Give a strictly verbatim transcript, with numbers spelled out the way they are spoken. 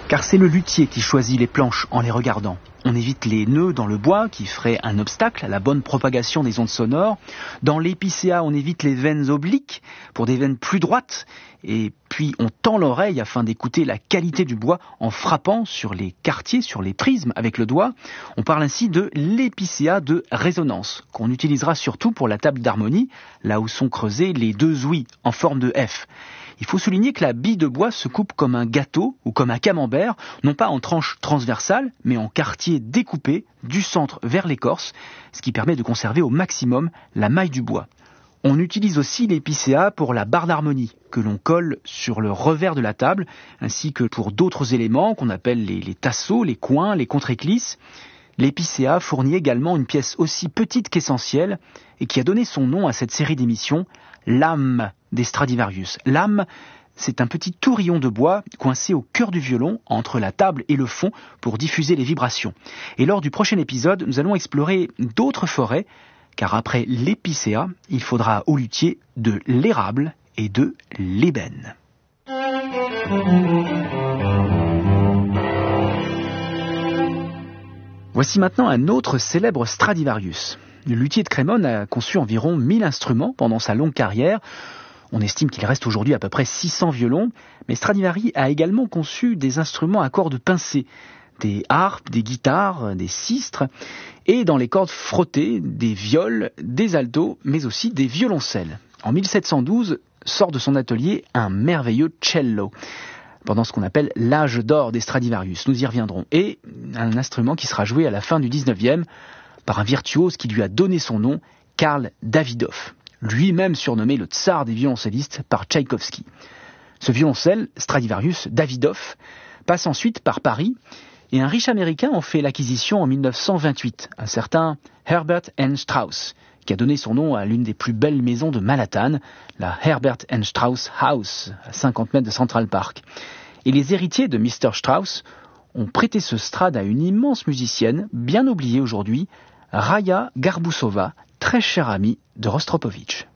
car c'est le luthier qui choisit les planches en les regardant. On évite les nœuds dans le bois qui feraient un obstacle à la bonne propagation des ondes sonores. Dans l'épicéa, on évite les veines obliques pour des veines plus droites. Et puis on tend l'oreille afin d'écouter la qualité du bois en frappant sur les quartiers, sur les prismes avec le doigt. On parle ainsi de l'épicéa de résonance, qu'on utilisera surtout pour la table d'harmonie, là où sont creusés les deux ouïes en forme de F. Il faut souligner que la bille de bois se coupe comme un gâteau ou comme un camembert, non pas en tranches transversales, mais en quartiers découpés du centre vers l'écorce, ce qui permet de conserver au maximum la maille du bois. On utilise aussi l'épicéa pour la barre d'harmonie, que l'on colle sur le revers de la table, ainsi que pour d'autres éléments qu'on appelle les, les tasseaux, les coins, les contre-éclisses. L'épicéa fournit également une pièce aussi petite qu'essentielle, et qui a donné son nom à cette série d'émissions, l'âme des Stradivarius. L'âme, c'est un petit tourillon de bois coincé au cœur du violon, entre la table et le fond, pour diffuser les vibrations. Et lors du prochain épisode, nous allons explorer d'autres forêts, car après l'épicéa, il faudra au luthier de l'érable et de l'ébène. Voici maintenant un autre célèbre Stradivarius. Le luthier de Crémone a conçu environ mille instruments pendant sa longue carrière. On estime qu'il reste aujourd'hui à peu près six cents violons, mais Stradivari a également conçu des instruments à cordes pincées, des harpes, des guitares, des sistres, et dans les cordes frottées, des viols, des altos, mais aussi des violoncelles. En mille sept cent douze, sort de son atelier un merveilleux cello, pendant ce qu'on appelle l'âge d'or des Stradivarius, nous y reviendrons, et un instrument qui sera joué à la fin du dix-neuvième par un virtuose qui lui a donné son nom, Karl Davidov, lui-même surnommé le tsar des violoncellistes par Tchaïkovski. Ce violoncelle, Stradivarius Davidov, passe ensuite par Paris, et un riche américain en fait l'acquisition en mille neuf cent vingt-huit, un certain Herbert and Strauss, qui a donné son nom à l'une des plus belles maisons de Manhattan, la Herbert and Strauss House, à cinquante mètres de Central Park. Et les héritiers de mister Strauss ont prêté ce Strad à une immense musicienne, bien oubliée aujourd'hui, Raya Garbusova, très chère amie de Rostropovitch.